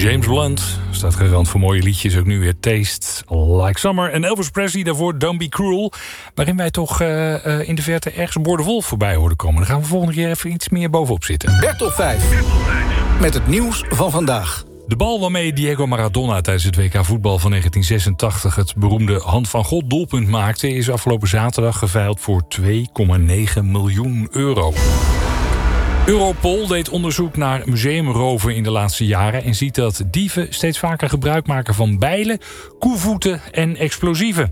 James Blunt staat garant voor mooie liedjes. Ook nu weer Taste Like Summer. En Elvis Presley daarvoor Don't Be Cruel. Waarin wij toch in de verte ergens Boordewolf voorbij horen komen. Dan gaan we volgende keer even iets meer bovenop zitten. Bertop 5. Met het nieuws van vandaag. De bal waarmee Diego Maradona tijdens het WK voetbal van 1986... het beroemde Hand van God doelpunt maakte... is afgelopen zaterdag geveild voor €2,9 miljoen. Europol deed onderzoek naar museumroven in de laatste jaren... en ziet dat dieven steeds vaker gebruik maken van bijlen, koevoeten en explosieven.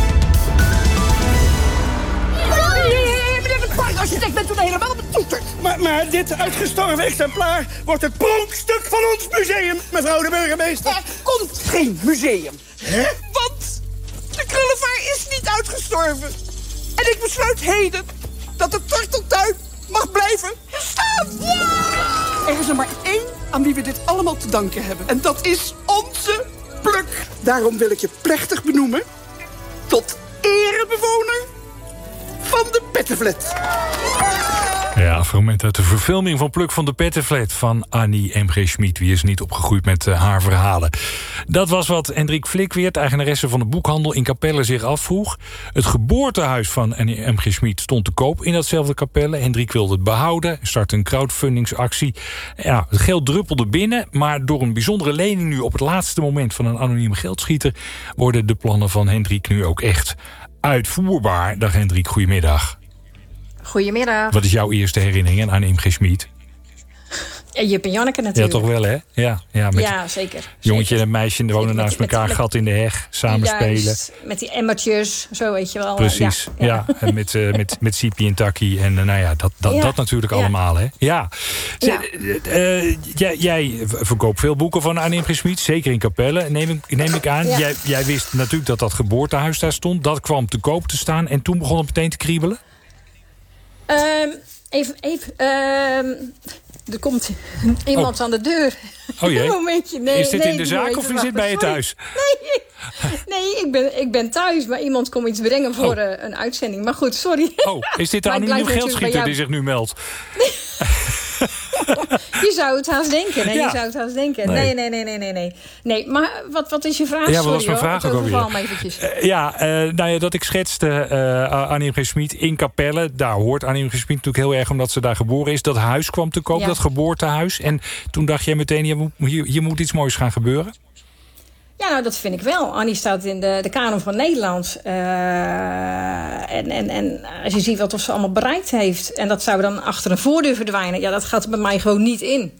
Architect bent toen helemaal betoeterd. Maar dit uitgestorven exemplaar wordt het pronkstuk van ons museum, mevrouw de burgemeester. Er komt geen museum. Hè? Want de krullenvaar is niet uitgestorven. En ik besluit heden dat de torteltuin mag blijven staan. Ja! Er is er maar één aan wie we dit allemaal te danken hebben. En dat is onze Pluk. Daarom wil ik je plechtig benoemen tot erebewoner van de Pettenflat. Ja, fragment uit de verfilming van Pluk van de Pettenflat van Annie M.G. Schmid. Wie is niet opgegroeid met haar verhalen? Dat was wat Hendrik Flikweert, eigenaresse van de boekhandel in Capelle, zich afvroeg. Het geboortehuis van Annie M.G. Schmid stond te koop in datzelfde Capelle. Hendrik wilde het behouden, startte een crowdfundingsactie. Ja, het geld druppelde binnen, maar door een bijzondere lening nu op het laatste moment van een anonieme geldschieter worden de plannen van Hendrik nu ook echt uitvoerbaar. Dag Hendrik, goedemiddag. Goedemiddag. Wat is jouw eerste herinnering aan Imge Schmid? Ja, Jip en Janneke natuurlijk. Ja, toch wel, hè? Ja, zeker. Jongetje en meisje wonen naast elkaar, gat in de heg, samen spelen. Met die emmertjes, zo weet je wel. Precies, ja. En met Sipi en Taki en dat natuurlijk allemaal, hè? Ja. Jij verkoopt veel boeken van Annie M.G. Schmid, zeker in Capelle, neem ik aan. Ja. Jij wist natuurlijk dat geboortehuis daar stond. Dat kwam te koop te staan en toen begon het meteen te kriebelen? Er komt iemand aan de deur. Oh jee. Een momentje. Nee, is dit in de zaak of is dit bij je thuis? Nee, ik ben thuis. Maar iemand komt iets brengen voor een uitzending. Maar goed, sorry. Oh, is dit de anonieme geldschieter die zich nu meldt? Je zou het haast denken. Nee, maar wat is je vraag? Ja, wat was mijn vraag ook alweer? Dat ik schetste Annie M.G. Schmid in Capelle. Daar hoort Annie M.G. Schmid natuurlijk heel erg omdat ze daar geboren is. Dat huis kwam te koop, dat geboortehuis. En toen dacht jij meteen, hier moet iets moois gaan gebeuren? Ja, nou, dat vind ik wel. Annie staat in de kanon van Nederland. En als je ziet wat ze allemaal bereikt heeft... en dat zou dan achter een voordeur verdwijnen... ja, dat gaat er bij mij gewoon niet in.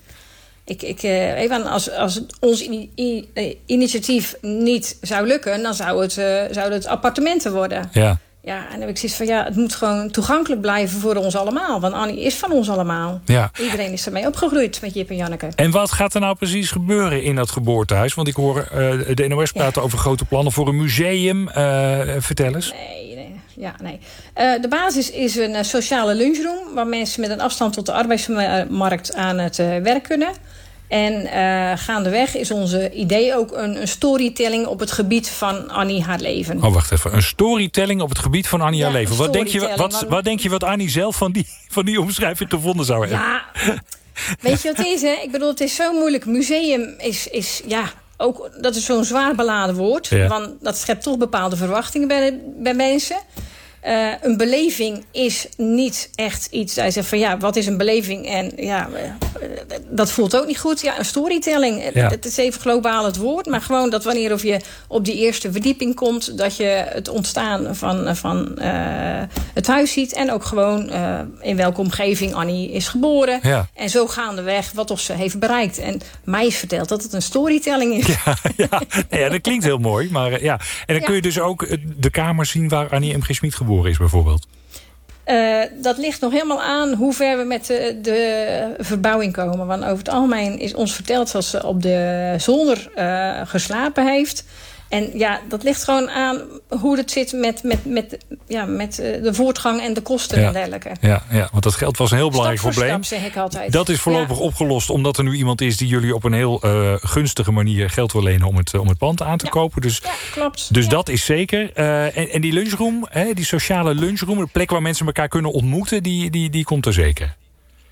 Als ons initiatief niet zou lukken... dan zouden het appartementen worden. Ja. Ja, en dan heb ik zoiets van, het moet gewoon toegankelijk blijven voor ons allemaal. Want Annie is van ons allemaal. Ja. Iedereen is ermee opgegroeid met Jip en Janneke. En wat gaat er nou precies gebeuren in dat geboortehuis? Want ik hoor de NOS praten over grote plannen voor een museum. Vertel eens. Nee. De basis is een sociale lunchroom... waar mensen met een afstand tot de arbeidsmarkt aan het werk kunnen... En gaandeweg is onze idee ook een storytelling op het gebied van Annie haar leven. Oh, wacht even. Een storytelling op het gebied van Annie haar leven. Wat denk je wat Annie zelf van die omschrijving gevonden zou hebben? Ja, weet je wat het is, hè? Ik bedoel, het is zo moeilijk. Museum is ook, dat is zo'n zwaar beladen woord. Ja. Want dat schept toch bepaalde verwachtingen bij mensen. Een beleving is niet echt iets... Hij zegt van wat is een beleving? En dat voelt ook niet goed. Ja, een storytelling. Ja. Het is even globaal het woord. Maar gewoon dat wanneer of je op die eerste verdieping komt... dat je het ontstaan van het huis ziet. En ook gewoon in welke omgeving Annie is geboren. Ja. En zo gaandeweg wat of ze heeft bereikt. En mij is verteld dat het een storytelling is. Ja, dat klinkt heel mooi. Maar, En dan kun je dus ook de kamer zien waar Annie M.G. Schmid geboren is bijvoorbeeld. Dat ligt nog helemaal aan hoe ver we met de verbouwing komen. Want over het algemeen is ons verteld dat ze op de zolder geslapen heeft. En dat ligt gewoon aan hoe het zit met de voortgang en de kosten en dergelijke. Ja, want dat geld was een heel belangrijk probleem. Stap, zeg ik altijd. Dat is voorlopig opgelost omdat er nu iemand is die jullie op een heel gunstige manier geld wil lenen om het pand aan te kopen. Dus, klopt. Dus dat is zeker. En die lunchroom, die sociale lunchroom, de plek waar mensen elkaar kunnen ontmoeten, die komt er zeker.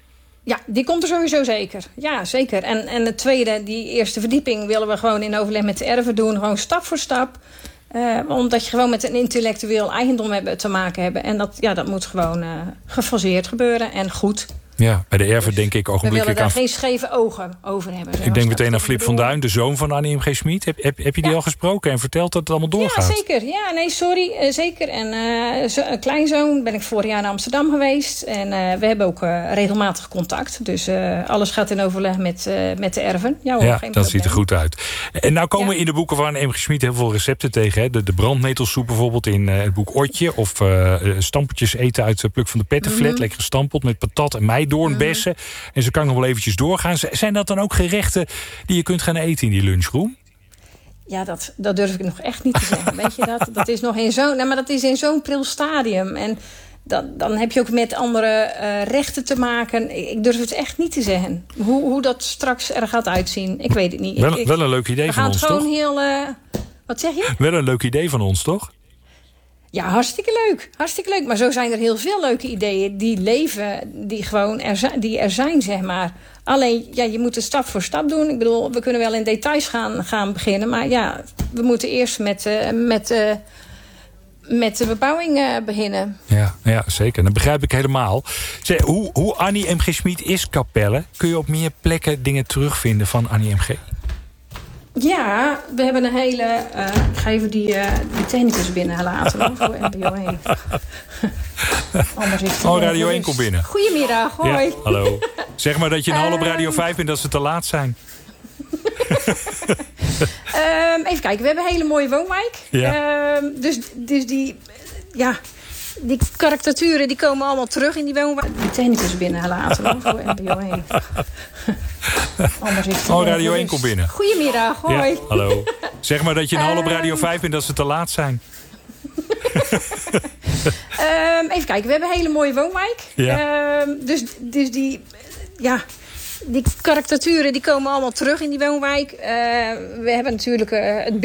Ja, die komt er sowieso zeker. Ja, zeker. En de tweede, die eerste verdieping, willen we gewoon in overleg met de erven doen. Gewoon stap voor stap. Omdat je gewoon met een intellectueel eigendom te maken hebt. En dat moet gewoon gefaseerd gebeuren en goed. Ja, bij de erven denk ik ogenblikkelijk we willen daar geen scheve ogen over hebben. Ik denk meteen aan Flip van Duin, de zoon van Annie M.G. Schmid. Heb je die al gesproken en verteld dat het allemaal doorgaat? Ja, zeker. Ja, nee, sorry. Zeker. En een kleinzoon ben ik vorig jaar naar Amsterdam geweest. En we hebben ook regelmatig contact. Dus alles gaat in overleg met de erven. Ja, hoor, geen dat ziet er goed uit. En nou komen we in de boeken van M.G. Schmid heel veel recepten tegen. Hè? De brandnetelsoep bijvoorbeeld in het boek Otje. Of stampertjes eten uit Pluk van de Pettenflat. Lekker gestampeld met patat en meidoornbessen. En zo kan ik nog wel eventjes doorgaan. Zijn dat dan ook gerechten die je kunt gaan eten in die lunchroom? Ja, dat durf ik nog echt niet te zeggen. Weet je dat? Dat is nog in zo'n... Nou, maar dat is in zo'n pril stadium. En dan heb je ook met andere rechten te maken. Ik durf het echt niet te zeggen. Hoe dat straks er gaat uitzien. Ik weet het niet. Wel een leuk idee van ons, toch? We gaan het gewoon heel... wat zeg je? Wel een leuk idee van ons, toch? Ja, hartstikke leuk. Hartstikke leuk. Maar zo zijn er heel veel leuke ideeën die leven, die gewoon er zijn, zeg maar. Alleen, ja, je moet het stap voor stap doen. Ik bedoel, we kunnen wel in details gaan beginnen. Maar ja, we moeten eerst met de bebouwing beginnen. Ja, zeker. Dat begrijp ik helemaal. Zeg, hoe Annie M.G. Schmid is Capelle? Kun je op meer plekken dingen terugvinden van Annie M.G.? Ja, we hebben een hele... ik ga even die technicus binnenlaten. Voor NPO 1. Radio 1 komt binnen. Goedemiddag, hoi. Ja, hallo. Zeg maar dat je een op Radio 5 en dat ze te laat zijn. Even kijken, we hebben een hele mooie woonwijk. Ja. Dus die... Ja, die karikaturen die komen allemaal terug in die woonwijk. Die technicus binnenlaten voor NPO 1. Radio 1 komt binnen. Goedemiddag, hoi. Ja, hallo. Zeg maar dat je een op Radio 5 en dat ze te laat zijn. Even kijken, we hebben een hele mooie woonwijk. Ja. Dus die... Ja, die karikaturen die komen allemaal terug in die woonwijk. We hebben natuurlijk het beeld